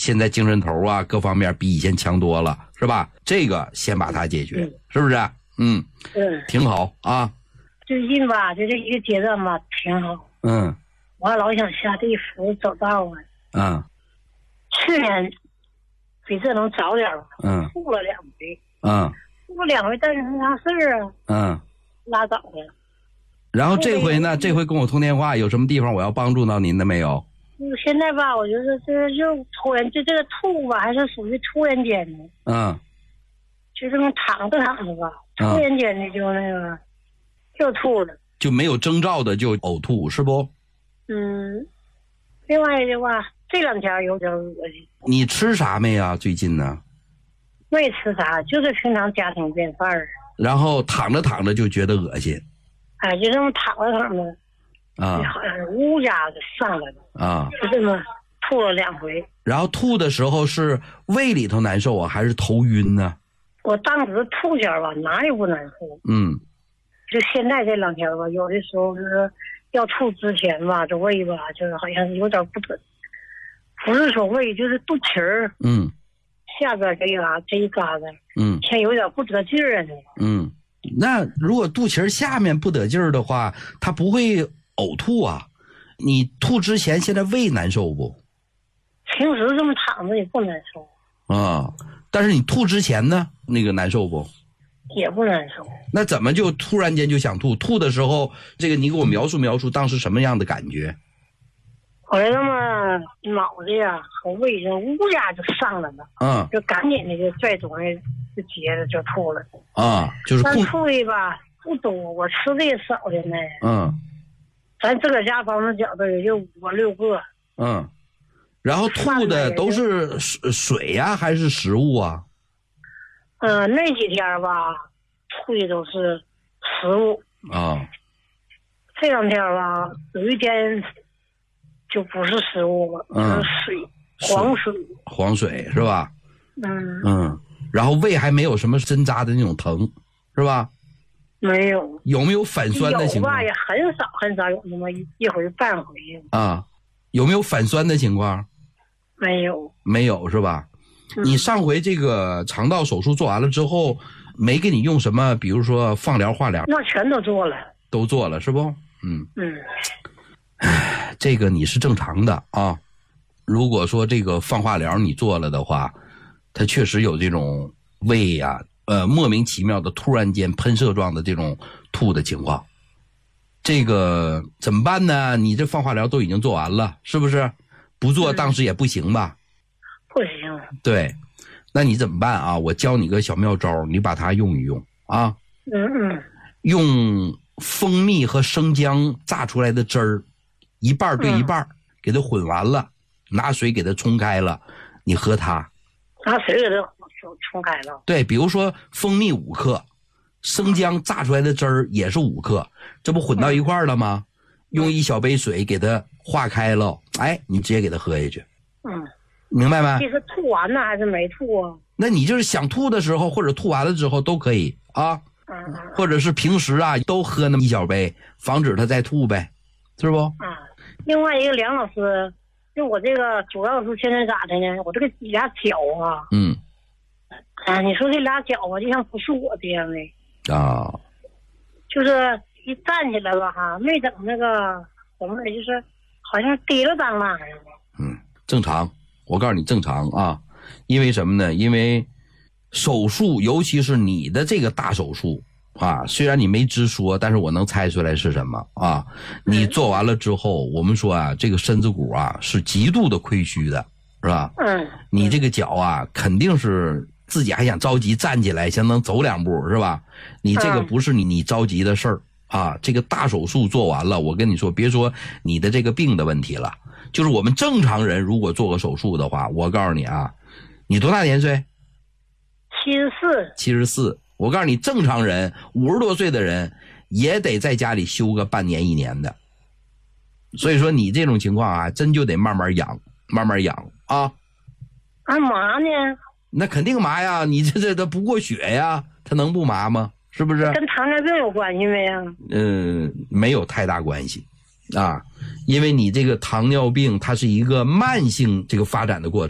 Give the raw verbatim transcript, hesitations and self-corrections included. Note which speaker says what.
Speaker 1: 现在精神头啊各方面比以前强多了，是吧？这个先把它解决，
Speaker 2: 嗯、
Speaker 1: 是不是？嗯，
Speaker 2: 嗯，
Speaker 1: 挺好啊。
Speaker 2: 最近吧，就这一个阶段吧，挺好。
Speaker 1: 嗯，
Speaker 2: 我还老想下地府走道啊。
Speaker 1: 嗯，
Speaker 2: 去年比这能早点吧。
Speaker 1: 嗯，
Speaker 2: 吐了两回。
Speaker 1: 嗯，
Speaker 2: 吐了两回，但是没啥事儿啊。
Speaker 1: 嗯，
Speaker 2: 拉倒了。
Speaker 1: 然后这回呢？这回跟我通电话，有什么地方我要帮助到您的没有？
Speaker 2: 现在吧，我觉得这就突然就这个吐吧，还是属于突然间的。
Speaker 1: 嗯，
Speaker 2: 就这么躺着躺着吧，突然间的就那个、嗯、就吐了，
Speaker 1: 就没有征兆的就呕吐，是不？
Speaker 2: 嗯，另外的话，这两天有点恶心。
Speaker 1: 你吃啥没啊？最近呢？
Speaker 2: 没吃啥，就是平常家庭便饭儿。
Speaker 1: 然后躺着躺着就觉得恶心。
Speaker 2: 哎，就这么躺着躺着，
Speaker 1: 啊，
Speaker 2: 好像是乌家子上来了
Speaker 1: 啊，
Speaker 2: 就这么吐了两回。
Speaker 1: 然后吐的时候是胃里头难受啊，还是头晕呢？
Speaker 2: 我当时吐前吧，哪里不难受？
Speaker 1: 嗯，
Speaker 2: 就现在这两天吧，有的时候是要吐之前吧，这胃吧，就是好像有点不得，不是说胃，就是肚脐儿，
Speaker 1: 嗯，
Speaker 2: 下边这一嘎这一嘎子，
Speaker 1: 嗯，
Speaker 2: 像有点不得劲儿呢。
Speaker 1: 嗯。那如果肚脐下面不得劲儿的话，它不会呕吐啊？你吐之前现在胃难受不？
Speaker 2: 平时这么躺着也不难受
Speaker 1: 啊，但是你吐之前呢，那个难受不？
Speaker 2: 也不难受。
Speaker 1: 那怎么就突然间就想吐？吐的时候，这个你给我描述描述当时什么样的感觉？
Speaker 2: 我这么脑子呀和胃就乌鸦就上来了，
Speaker 1: 嗯，
Speaker 2: 就赶紧的就拽东西就接着就吐了。
Speaker 1: 啊，就是
Speaker 2: 但吐的吧不多，我吃的也少的呢。
Speaker 1: 嗯，
Speaker 2: 咱自个儿家房子饺子也就五六个。
Speaker 1: 嗯，然后吐的都是水水呀、啊、还是食物啊？
Speaker 2: 嗯、呃，那几天吧吐的都是食物
Speaker 1: 啊。
Speaker 2: 这两天吧有一天就不是食物了，嗯，就是水，黄水，
Speaker 1: 黄水是吧？
Speaker 2: 嗯
Speaker 1: 嗯，然后胃还没有什么针扎的那种疼，是吧？
Speaker 2: 没有。
Speaker 1: 有没有反酸的情况？
Speaker 2: 有吧，也很少很少有那么一一回半回。
Speaker 1: 啊，有没有反酸的情况？
Speaker 2: 没有。没
Speaker 1: 有是吧？
Speaker 2: 嗯、
Speaker 1: 你上回这个肠道手术做完了之后，没给你用什么，比如说放疗、化疗？
Speaker 2: 那全都做了。
Speaker 1: 都做了是不？嗯
Speaker 2: 嗯。
Speaker 1: 唉，这个你是正常的啊。如果说这个放化疗你做了的话，它确实有这种胃呀、啊，呃，莫名其妙的突然间喷射状的这种吐的情况。这个怎么办呢？你这放化疗都已经做完了，是不是？不做当时也不行吧？
Speaker 2: 嗯、不行。
Speaker 1: 对，那你怎么办啊？我教你个小妙招，你把它用一用啊。
Speaker 2: 嗯嗯。
Speaker 1: 用蜂蜜和生姜榨出来的汁儿。一半对一半、嗯、给它混完了，拿水给它冲开了，你喝它。
Speaker 2: 拿水给它冲开了。
Speaker 1: 对，比如说蜂蜜五克，生姜榨出来的汁儿也是五克，这不混到一块儿了吗？嗯、用一小杯水给它化开了，哎，你直接给它喝下去。
Speaker 2: 嗯，
Speaker 1: 明白吗？
Speaker 2: 这是吐完了还是没吐啊？
Speaker 1: 那你就是想吐的时候，或者吐完了之后都可以啊。
Speaker 2: 嗯。
Speaker 1: 或者是平时啊，都喝那么一小杯，防止它再吐呗，是不？
Speaker 2: 嗯。另外一个梁老师，就我这个主要是现在咋的呢？我这个俩脚啊，
Speaker 1: 嗯，
Speaker 2: 啊，你说这俩脚啊，就像不是我这样的
Speaker 1: 啊，
Speaker 2: 就是一站起来了哈，没等那个怎么的，就是好像提了当那似的。
Speaker 1: 嗯，正常，我告诉你正常啊，因为什么呢？因为手术，尤其是你的这个大手术。啊，虽然你没直说，但是我能猜出来是什么啊？你做完了之后，我们说啊，这个身子骨啊是极度的亏虚的，是吧？
Speaker 2: 嗯。
Speaker 1: 你这个脚啊，肯定是自己还想着急站起来，想能走两步，是吧？你这个不是你你着急的事儿啊。这个大手术做完了，我跟你说，别说你的这个病的问题了，就是我们正常人如果做个手术的话，我告诉你啊，你多大年岁？
Speaker 2: 七十四。
Speaker 1: 七十四。我告诉你，正常人五十多岁的人也得在家里休个半年一年的，所以说你这种情况啊，真就得慢慢养，慢慢养啊。
Speaker 2: 干嘛呢？
Speaker 1: 那肯定麻呀，你这这它不过血呀，它能不麻吗？是不是？
Speaker 2: 跟糖尿病有关系没呀？
Speaker 1: 嗯，没有太大关系啊，因为你这个糖尿病它是一个慢性这个发展的过程。